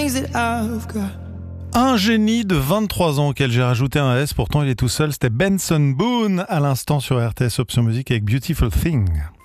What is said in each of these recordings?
things that I've got. Un génie de 23 ans auquel j'ai rajouté un S, pourtant il est tout seul, c'était Benson Boone à l'instant sur RTS Option Musique avec Beautiful Thing.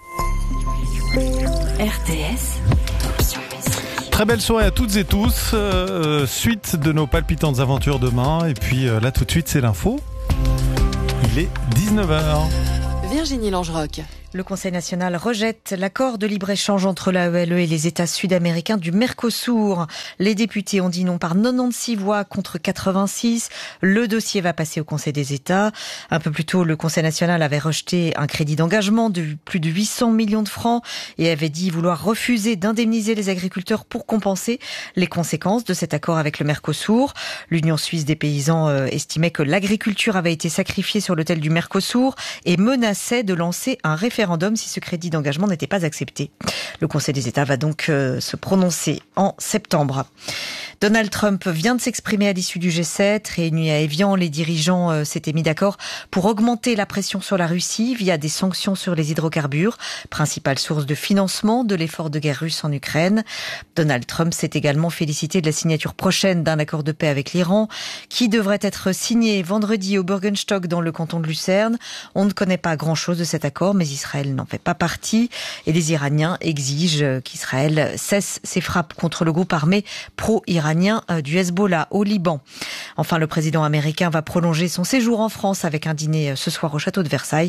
RTS Option Musique. Très belle soirée à toutes et tous, suite de nos palpitantes aventures demain, et puis là tout de suite c'est l'info, il est 19h. Virginie Langerock. Le Conseil national rejette l'accord de libre-échange entre l'AELE et les États sud-américains du Mercosur. Les députés ont dit non par 96 voix contre 86. Le dossier va passer au Conseil des États. Un peu plus tôt, le Conseil national avait rejeté un crédit d'engagement de plus de 800 millions de francs et avait dit vouloir refuser d'indemniser les agriculteurs pour compenser les conséquences de cet accord avec le Mercosur. L'Union suisse des paysans estimait que l'agriculture avait été sacrifiée sur l'autel du Mercosur et menaçait de lancer un référendum si ce crédit d'engagement n'était pas accepté. Le Conseil des États va donc se prononcer en septembre. Donald Trump vient de s'exprimer à l'issue du G7. Réunis à Évian, les dirigeants s'étaient mis d'accord pour augmenter la pression sur la Russie via des sanctions sur les hydrocarbures, principale source de financement de l'effort de guerre russe en Ukraine. Donald Trump s'est également félicité de la signature prochaine d'un accord de paix avec l'Iran, qui devrait être signé vendredi au Bürgenstock dans le canton de Lucerne. On ne connaît pas grand-chose de cet accord, mais Israël n'en fait pas partie. Et les Iraniens exigent qu'Israël cesse ses frappes contre le groupe armé pro-iranien du Hezbollah au Liban. Enfin, le président américain va prolonger son séjour en France avec un dîner ce soir au château de Versailles.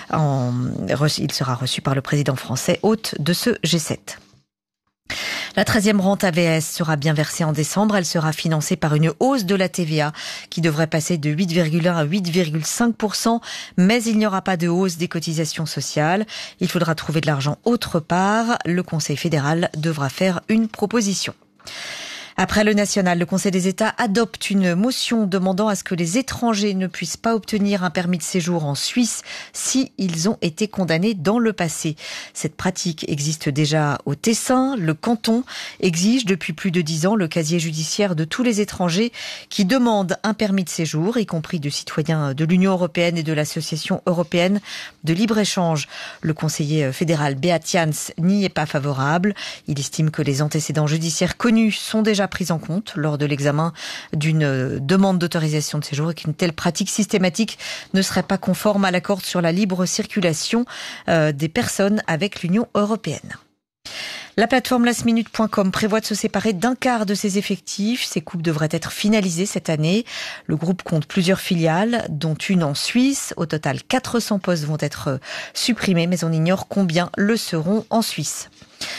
Il sera reçu par le président français, hôte de ce G7. La 13e rente AVS sera bien versée en décembre. Elle sera financée par une hausse de la TVA qui devrait passer de 8,1 à 8,5%. Mais il n'y aura pas de hausse des cotisations sociales. Il faudra trouver de l'argent autre part. Le Conseil fédéral devra faire une proposition. Après le national, le Conseil des États adopte une motion demandant à ce que les étrangers ne puissent pas obtenir un permis de séjour en Suisse si ils ont été condamnés dans le passé. Cette pratique existe déjà au Tessin. Le canton exige depuis plus de 10 ans le casier judiciaire de tous les étrangers qui demandent un permis de séjour, y compris de citoyens de l'Union européenne et de l'Association européenne de libre-échange. Le conseiller fédéral Beat Jans n'y est pas favorable. Il estime que les antécédents judiciaires connus sont déjà prise en compte lors de l'examen d'une demande d'autorisation de séjour et qu'une telle pratique systématique ne serait pas conforme à l'accord sur la libre circulation des personnes avec l'Union européenne. La plateforme lastminute.com prévoit de se séparer d'un quart de ses effectifs. Ces coupes devraient être finalisées cette année. Le groupe compte plusieurs filiales, dont une en Suisse. Au total, 400 postes vont être supprimés, mais on ignore combien le seront en Suisse.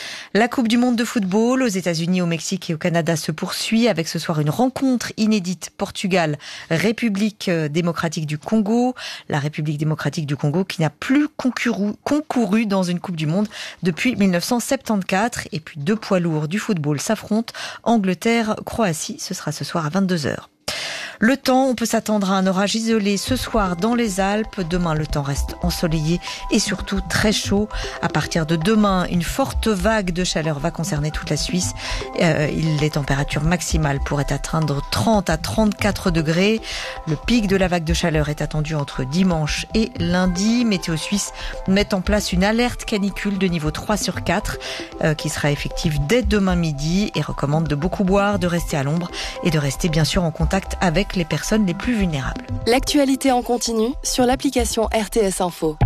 La Coupe du monde de football aux États-Unis, au Mexique et au Canada se poursuit avec ce soir une rencontre inédite Portugal-République démocratique du Congo. La République démocratique du Congo qui n'a plus concouru dans une Coupe du monde depuis 1974. Et puis deux poids lourds du football s'affrontent. Angleterre-Croatie, ce sera ce soir à 22h. Le temps, on peut s'attendre à un orage isolé ce soir dans les Alpes. Demain, le temps reste ensoleillé et surtout très chaud. À partir de demain, une forte vague de chaleur va concerner toute la Suisse. Les températures maximales pourraient atteindre 30 à 34 degrés. Le pic de la vague de chaleur est attendu entre dimanche et lundi. Météo Suisse met en place une alerte canicule de niveau 3 sur 4 qui sera effective dès demain midi et recommande de beaucoup boire, de rester à l'ombre et de rester bien sûr en contact avec les personnes les plus vulnérables. L'actualité en continu sur l'application RTS Info.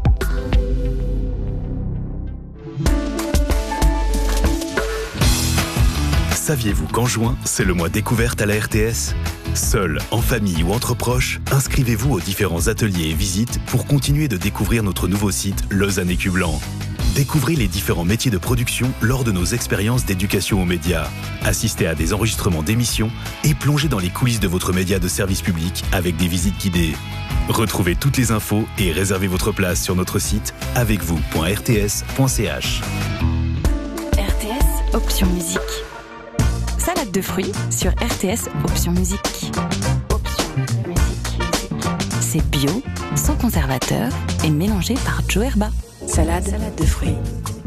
Saviez-vous qu'en juin, c'est le mois découverte à la RTS ? Seul, en famille ou entre proches, inscrivez-vous aux différents ateliers et visites pour continuer de découvrir notre nouveau site Lausanne Écu Blanc. Découvrez les différents métiers de production lors de nos expériences d'éducation aux médias. Assistez à des enregistrements d'émissions et plongez dans les coulisses de votre média de service public avec des visites guidées. Retrouvez toutes les infos et réservez votre place sur notre site avecvous.rts.ch. RTS Option Musique. Salade de fruits sur RTS Option Musique. C'est bio, sans conservateur et mélangé par Joe Herba. Salade de fruits.